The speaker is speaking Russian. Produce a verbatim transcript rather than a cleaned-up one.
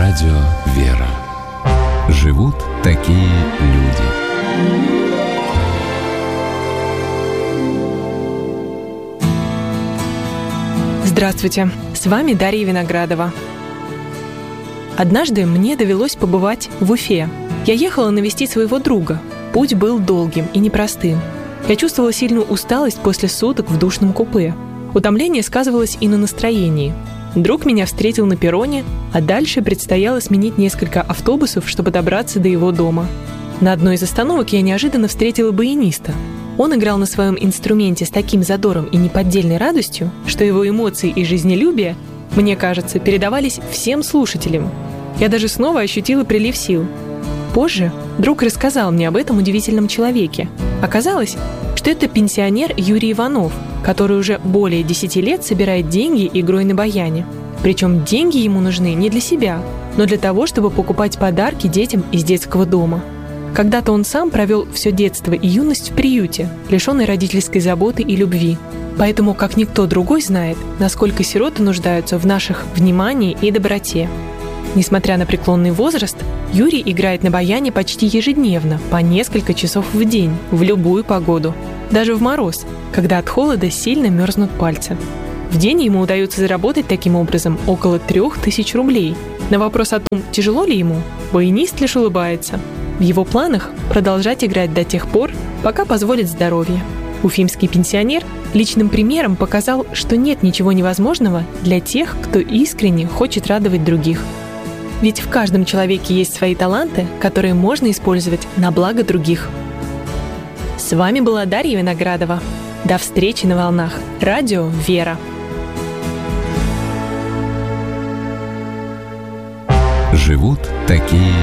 Радио «Вера». Живут такие люди. Здравствуйте, с вами Дарья Виноградова. Однажды мне довелось побывать в Уфе. Я ехала навестить своего друга. Путь был долгим и непростым. Я чувствовала сильную усталость после суток в душном купе. Утомление сказывалось и на настроении. Друг меня встретил на перроне, а дальше предстояло сменить несколько автобусов, чтобы добраться до его дома. На одной из остановок я неожиданно встретила баяниста. Он играл на своем инструменте с таким задором и неподдельной радостью, что его эмоции и жизнелюбие, мне кажется, передавались всем слушателям. Я даже снова ощутила прилив сил. Позже друг рассказал мне об этом удивительном человеке. Оказалось, что это пенсионер Юрий Иванов, который уже более десяти лет собирает деньги игрой на баяне. Причем деньги ему нужны не для себя, но для того, чтобы покупать подарки детям из детского дома. Когда-то он сам провел все детство и юность в приюте, лишенный родительской заботы и любви. Поэтому, как никто другой, знает, насколько сироты нуждаются в наших внимании и доброте. Несмотря на преклонный возраст, Юрий играет на баяне почти ежедневно, по несколько часов в день, в любую погоду. Даже в мороз, когда от холода сильно мерзнут пальцы. В день ему удается заработать таким образом около трех тысяч рублей. На вопрос о том, тяжело ли ему, баянист лишь улыбается. В его планах продолжать играть до тех пор, пока позволит здоровье. Уфимский пенсионер личным примером показал, что нет ничего невозможного для тех, кто искренне хочет радовать других. Ведь в каждом человеке есть свои таланты, которые можно использовать на благо других. С вами была Дарья Виноградова. До встречи на волнах Радио «Вера». Живут такие